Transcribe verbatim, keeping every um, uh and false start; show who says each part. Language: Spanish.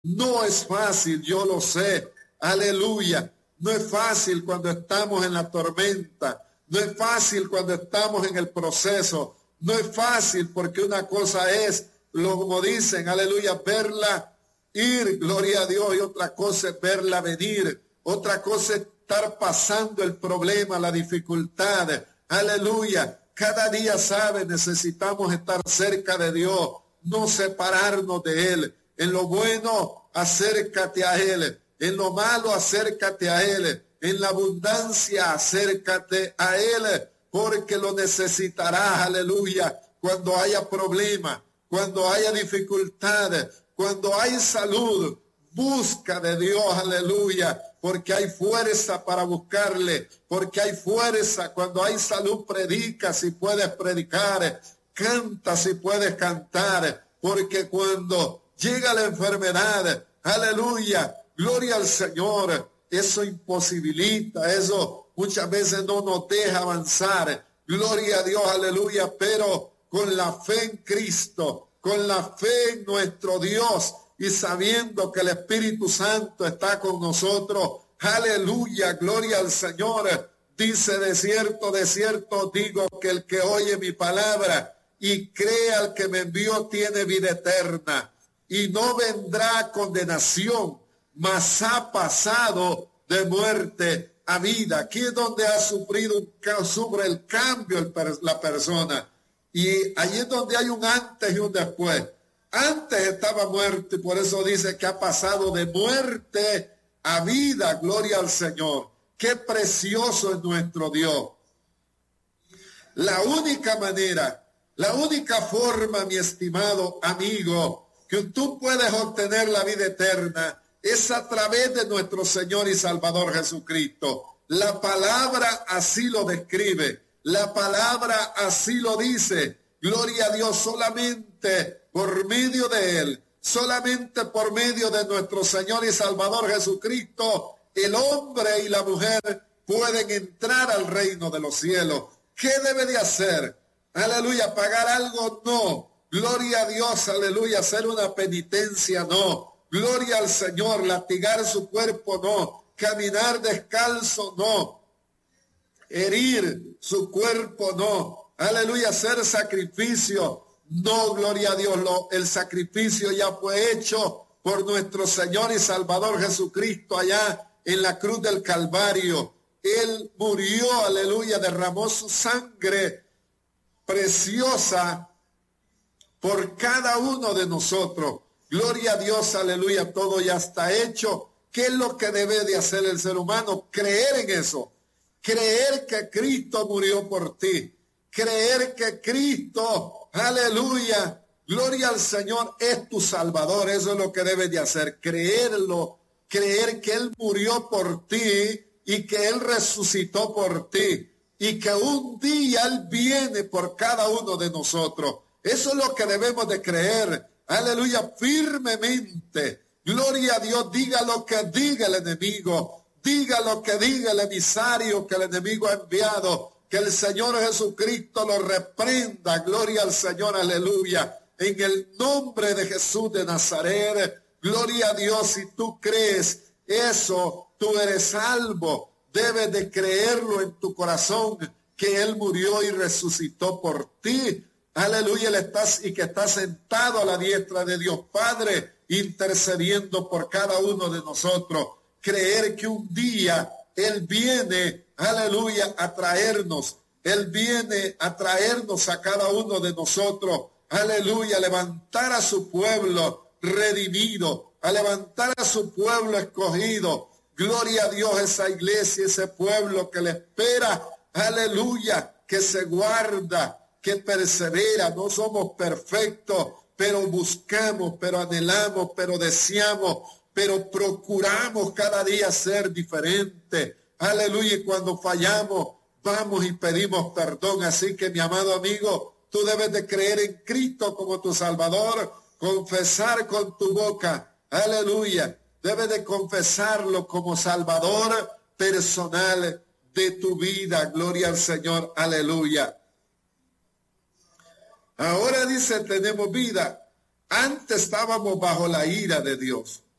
Speaker 1: No es fácil, yo lo sé. Aleluya. No es fácil cuando estamos en la tormenta. No es fácil cuando estamos en el proceso. No es fácil porque una cosa es, lo, como dicen, aleluya, verla ir, gloria a Dios, y otra cosa es verla venir. Otra cosa es estar pasando el problema, la dificultad. Aleluya. Cada día, sabe, necesitamos estar cerca de Dios, no separarnos de Él. En lo bueno, acércate a Él. En lo malo, acércate a Él. En la abundancia, acércate a Él, porque lo necesitarás, aleluya, cuando haya problemas, cuando haya dificultades, cuando hay salud. Busca de Dios, aleluya, porque hay fuerza para buscarle, porque hay fuerza. Cuando hay salud, predica si puedes predicar, canta si puedes cantar, porque cuando llega la enfermedad, aleluya, gloria al Señor, eso imposibilita, eso muchas veces no nos deja avanzar, gloria a Dios, aleluya, pero con la fe en Cristo, con la fe en nuestro Dios, y sabiendo que el Espíritu Santo está con nosotros, aleluya, gloria al Señor. Dice, de cierto, de cierto digo que el que oye mi palabra y cree al que me envió tiene vida eterna y no vendrá condenación, mas ha pasado de muerte a vida. Aquí es donde ha sufrido un, sufre el cambio el, la persona, y allí es donde hay un antes y un después. Antes estaba muerto y por eso dice que ha pasado de muerte a vida. Gloria al Señor. Qué precioso es nuestro Dios. La única manera, la única forma, mi estimado amigo, que tú puedes obtener la vida eterna es a través de nuestro Señor y Salvador Jesucristo. La palabra así lo describe. La palabra así lo dice. Gloria a Dios, solamente por medio de Él, solamente por medio de nuestro Señor y Salvador Jesucristo, el hombre y la mujer pueden entrar al reino de los cielos. ¿Qué debe de hacer? Aleluya, ¿pagar algo? No. Gloria a Dios, aleluya, hacer una penitencia, no. Gloria al Señor, latigar su cuerpo, no. Caminar descalzo, no. Herir su cuerpo, no. Aleluya, hacer sacrificio. No, gloria a Dios, lo, el sacrificio ya fue hecho por nuestro Señor y Salvador Jesucristo allá en la cruz del Calvario. Él murió, aleluya, derramó su sangre preciosa por cada uno de nosotros. Gloria a Dios, aleluya, todo ya está hecho. ¿Qué es lo que debe de hacer el ser humano? Creer en eso. Creer que Cristo murió por ti. Creer que Cristo, aleluya, gloria al Señor, es tu Salvador. Eso es lo que debes de hacer, creerlo, creer que Él murió por ti y que Él resucitó por ti y que un día Él viene por cada uno de nosotros. Eso es lo que debemos de creer, aleluya, firmemente. Gloria a Dios, diga lo que diga el enemigo, diga lo que diga el emisario que el enemigo ha enviado. Que el Señor Jesucristo lo reprenda. Gloria al Señor, aleluya. En el nombre de Jesús de Nazaret. Gloria a Dios. Si tú crees eso, tú eres salvo. Debes de creerlo en tu corazón, que Él murió y resucitó por ti. Aleluya. Él está, y que está sentado a la diestra de Dios Padre, intercediendo por cada uno de nosotros. Creer que un día Él viene, aleluya, a traernos. Él viene a traernos a cada uno de nosotros. Aleluya, a levantar a su pueblo redimido, a levantar a su pueblo escogido. Gloria a Dios, esa iglesia, ese pueblo que le espera. Aleluya, que se guarda, que persevera. No somos perfectos, pero buscamos, pero anhelamos, pero deseamos, pero procuramos cada día ser diferente. Aleluya, y cuando fallamos, vamos y pedimos perdón. Así que, mi amado amigo, tú debes de creer en Cristo como tu Salvador, confesar con tu boca, aleluya, debes de confesarlo como Salvador personal de tu vida. Gloria al Señor, aleluya. Ahora dice, tenemos vida. Antes estábamos bajo la ira de Dios.